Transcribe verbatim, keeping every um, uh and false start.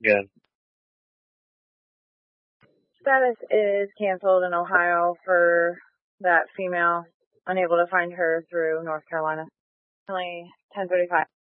Good. Status is canceled in Ohio for that female. Unable to find her through North Carolina. Only ten thirty-five.